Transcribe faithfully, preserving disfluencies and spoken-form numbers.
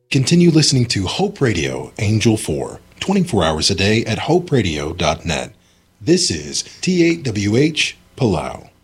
Continue listening to Hope Radio, Angel four, twenty-four hours a day at hope radio dot net. This is T eight W H, Palau.